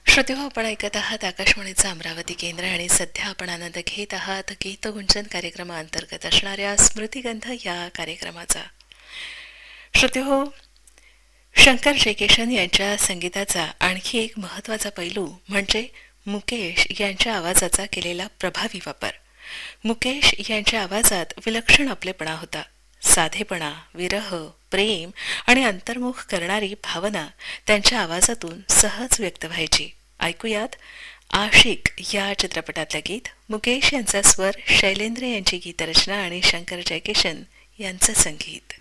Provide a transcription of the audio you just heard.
श्रोतेहो, आपण ऐकत आहात आकाशवाणीचं अमरावती केंद्र आणि सध्या आपण आनंद घेत आहात गीतगुंजन कार्यक्रमाअंतर्गत असणाऱ्या स्मृतिगंध या कार्यक्रमाचा. श्रोतेहो, शंकर जयकिशन यांच्या संगीताचा आणखी एक महत्त्वाचा पैलू म्हणजे मुकेश यांच्या आवाजाचा केलेला प्रभावी वापर. मुकेश यांच्या आवाजात विलक्षण आपलेपणा होता. साधेपणा, विरह, प्रेम आणि अंतर्मुख करणारी भावना त्यांच्या आवाजातून सहज व्यक्त व्हायची. ऐकूयात आशिक या चित्रपटातलं गीत. मुकेश यांचा स्वर, शैलेंद्र यांची गीतरचना आणि शंकर जयकिशन यांचं संगीत.